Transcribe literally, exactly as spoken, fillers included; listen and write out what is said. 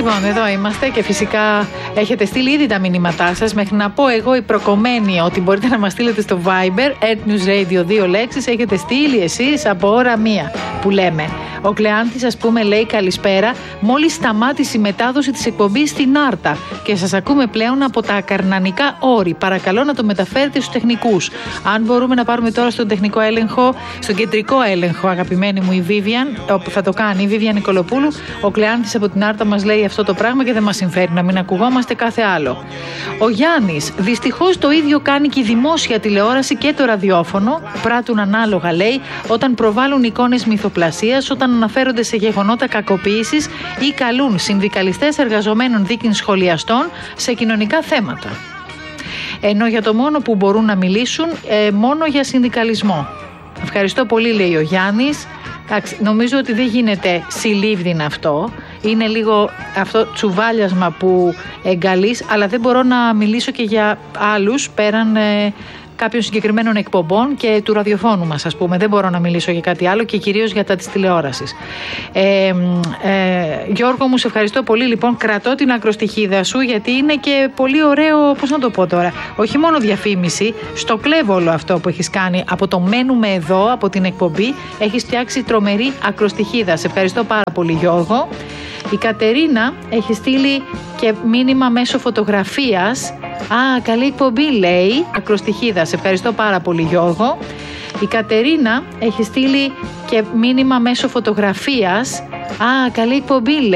Λοιπόν, εδώ είμαστε και φυσικά έχετε στείλει ήδη τα μηνύματά σας. Μέχρι να πω εγώ η προκομμένη ότι μπορείτε να μας στείλετε στο Viber, Earth News Radio, δύο λέξεις. Έχετε στείλει εσείς από ώρα μία που λέμε. Ο Κλεάνθης, ας πούμε, λέει καλησπέρα. Μόλις σταμάτησε η μετάδοση της εκπομπής στην Άρτα και σας ακούμε πλέον από τα ακαρνανικά όρη. Παρακαλώ να το μεταφέρετε στους τεχνικούς. Αν μπορούμε να πάρουμε τώρα στον τεχνικό έλεγχο, στον κεντρικό έλεγχο, αγαπημένη μου η Vivian, θα το κάνει η Vivian Νικολοπούλου. Ο Κλεάνθης από την Άρτα μας λέει αυτό το πράγμα και δεν μας συμφέρει να μην ακουγόμαστε κάθε άλλο. Ο Γιάννης, δυστυχώς το ίδιο κάνει και η δημόσια τηλεόραση και το ραδιόφωνο. Πράττουν ανάλογα, λέει, όταν προβάλλουν εικόνες μυθοπλασίας, όταν αναφέρονται σε γεγονότα κακοποίησης ή καλούν συνδικαλιστές εργαζομένων δίκην σχολιαστών σε κοινωνικά θέματα. Ενώ για το μόνο που μπορούν να μιλήσουν, ε, μόνο για συνδικαλισμό. Ευχαριστώ πολύ, λέει ο Γιάννης. Νομίζω ότι δεν γίνεται συλλήβδιν αυτό. Είναι λίγο αυτό τσουβάλιασμα που εγκαλείς, αλλά δεν μπορώ να μιλήσω και για άλλους πέραν ε, κάποιων συγκεκριμένων εκπομπών και του ραδιοφώνου μας, ας πούμε. Δεν μπορώ να μιλήσω για κάτι άλλο και κυρίως για τα της τηλεόρασης. Ε, ε, Γιώργο μου, σε ευχαριστώ πολύ. Λοιπόν, κρατώ την ακροστιχίδα σου, γιατί είναι και πολύ ωραίο, πώς να το πω τώρα, όχι μόνο διαφήμιση, στο κλέβω όλο αυτό που έχεις κάνει. Από το μένουμε εδώ, από την εκπομπή, έχεις φτιάξει τρομερή ακροστιχίδα. Σε ευχαριστώ πάρα πολύ, Γιώργο. Η Κατερίνα έχει στείλει και μήνυμα μέσω φωτογραφίας. Α, καλή εκπομπή, λέει. Ακροστιχίδα. Σε ευχαριστώ πάρα πολύ, Γιώργο. Η Κατερίνα έχει στείλει και μήνυμα μέσω φωτογραφίας. Α, καλή εκπομπή, λέει.